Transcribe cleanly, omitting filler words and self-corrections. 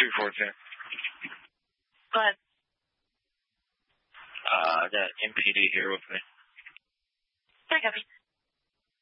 242. Go ahead. I got MPD here with me. Sorry, copy.